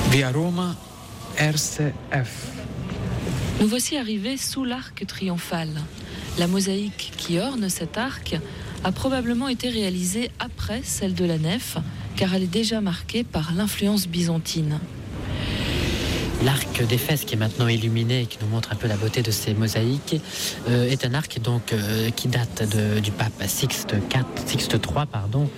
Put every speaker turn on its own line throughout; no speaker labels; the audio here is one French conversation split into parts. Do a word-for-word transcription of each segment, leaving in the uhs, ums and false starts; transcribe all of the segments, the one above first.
Via Roma, R C F.
Nous voici arrivés sous l'arc triomphal. La mosaïque qui orne cet arc a probablement été réalisée après celle de la nef, car elle est déjà marquée par l'influence byzantine.
L'arc d'Éphèse, qui est maintenant illuminé et qui nous montre un peu la beauté de ces mosaïques, euh, est un arc donc, euh, qui date de, du pape Sixte quatre, Sixte trois, pardon,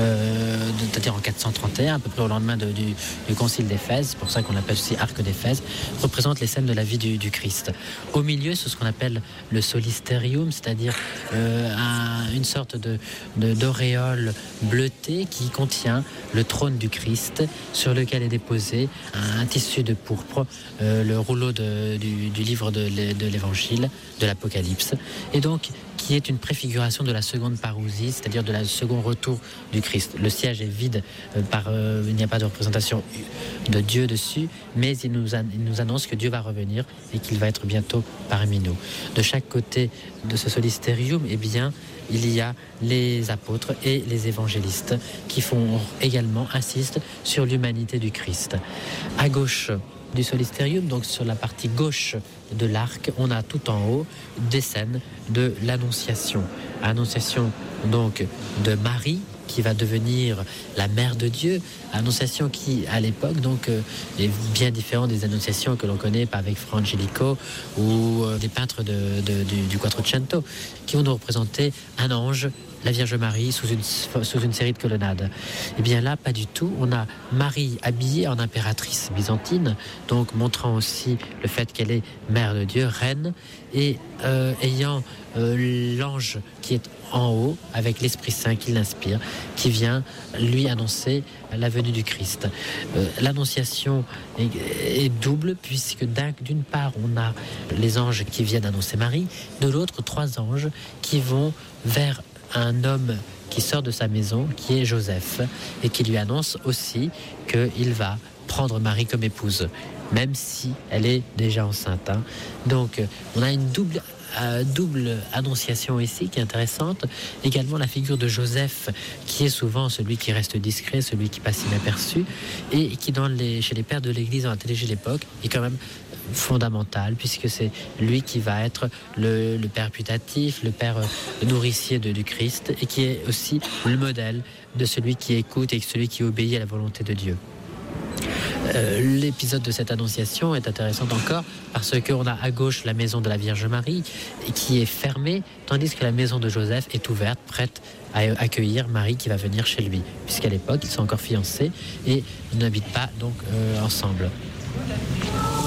euh, c'est-à-dire en quatre cent trente et un, à peu près au lendemain de, du, du concile d'Éphèse. C'est pour ça qu'on l'appelle aussi arc d'Éphèse, représente les scènes de la vie du, du Christ. Au milieu, c'est ce qu'on appelle le solisterium, c'est-à-dire euh, un, une sorte de, de, d'auréole bleutée qui contient le trône du Christ, sur lequel est déposé un, un tissu de pourpre, Euh, le rouleau de, du, du livre de, de l'Évangile, de l'Apocalypse, et donc qui est une préfiguration de la seconde parousie, c'est-à-dire de la second retour du Christ. Le siège est vide, euh, par, euh, il n'y a pas de représentation de Dieu dessus, mais il nous, an- il nous annonce que Dieu va revenir et qu'il va être bientôt parmi nous. De chaque côté de ce solisterium, eh bien, il y a les apôtres et les évangélistes qui font également, insistent sur l'humanité du Christ. À gauche du solisterium, donc sur la partie gauche de l'arc, on a tout en haut des scènes de l'Annonciation. Annonciation donc de Marie, qui va devenir la mère de Dieu, annonciation qui, à l'époque, donc, euh, est bien différente des annonciations que l'on connaît avec Fra Angelico ou euh, des peintres de, de, du, du Quattrocento, qui vont nous représenter un ange, la Vierge Marie, sous une, sous une série de colonnades. Et bien là, pas du tout. On a Marie habillée en impératrice byzantine, donc montrant aussi le fait qu'elle est mère de Dieu, reine, et euh, ayant euh, l'ange qui est en haut, avec l'Esprit Saint qui l'inspire, qui vient lui annoncer la venue du Christ. Euh, l'annonciation est, est double, puisque d'un, d'une part, on a les anges qui viennent annoncer Marie, de l'autre, trois anges qui vont vers un homme qui sort de sa maison, qui est Joseph, et qui lui annonce aussi qu'il va prendre Marie comme épouse, même si elle est déjà enceinte. Hein. Donc, on a une double... Euh, double annonciation ici qui est intéressante. Également la figure de Joseph, qui est souvent celui qui reste discret, celui qui passe inaperçu, et qui dans les, chez les pères de l'Église dans la théologie de l'époque est quand même fondamental, puisque c'est lui qui va être le, le père putatif, le père euh, nourricier de, du Christ, et qui est aussi le modèle de celui qui écoute et celui qui obéit à la volonté de Dieu. Euh, l'épisode de cette annonciation est intéressant encore parce qu'on a à gauche la maison de la Vierge Marie qui est fermée, tandis que la maison de Joseph est ouverte, prête à accueillir Marie qui va venir chez lui, puisqu'à l'époque ils sont encore fiancés et ils n'habitent pas donc euh, ensemble.